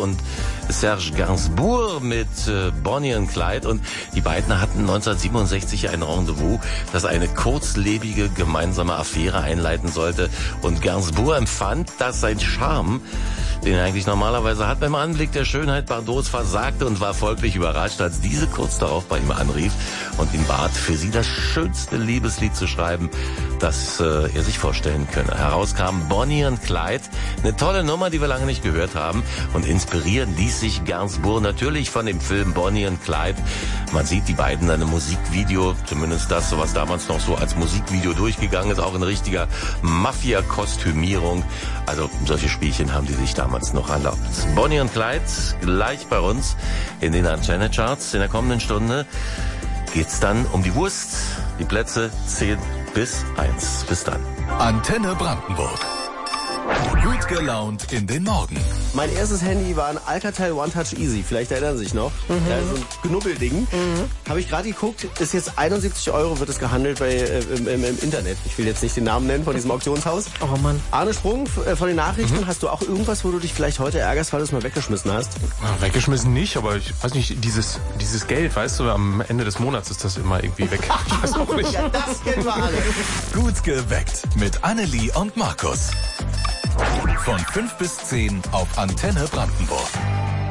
und Serge Gainsbourg mit Bonnie und Clyde. Und die beiden hatten 1967 ein Rendezvous, das eine kurzlebige gemeinsame Affäre einleiten sollte. Und Gainsbourg empfand, dass sein Charme, den er eigentlich normalerweise hat, beim Anblick der Schönheit Bardots versagte und war folglich überrascht, als diese kurz darauf bei ihm anrief und ihn bat, für sie das schönste Liebeslied zu schreiben, das er sich vorstellen könne. Heraus kam Bonnie und Clyde, eine tolle Nummer, die wir lange nicht gehört haben, und inspirieren ließ sich Gainsbourg natürlich von dem Film Bonnie und Clyde. Man sieht die beiden in einem Musikvideo, zumindest das, was damals noch so als Musikvideo durchgegangen ist, auch in richtiger Mafia-Kostümierung. Also solche Spielchen haben die sich damals noch erlaubt. Bonnie und Clyde gleich bei uns in den Antenne Charts. In der kommenden Stunde geht's dann um die Wurst. Die Plätze 10 bis 1. Bis dann. Antenne Brandenburg. Gut gelaunt in den Morgen. Mein erstes Handy war ein Alcatel One Touch Easy. Vielleicht erinnern Sie sich noch. Ja, so ein Knubbelding. Habe ich gerade geguckt. Ist jetzt 71 €, wird es gehandelt im Internet. Ich will jetzt nicht den Namen nennen von diesem Auktionshaus. Oh Mann. Arne Sprung von den Nachrichten. Hast du auch irgendwas, wo du dich vielleicht heute ärgerst, weil du es mal weggeschmissen hast? Weggeschmissen nicht, aber ich weiß nicht, dieses Geld, weißt du, am Ende des Monats ist das immer irgendwie weg. Ich weiß auch nicht. Ja, das kennen wir alle. Gut geweckt mit Annelie und Markus. Von 5 bis 10 auf Antenne Brandenburg.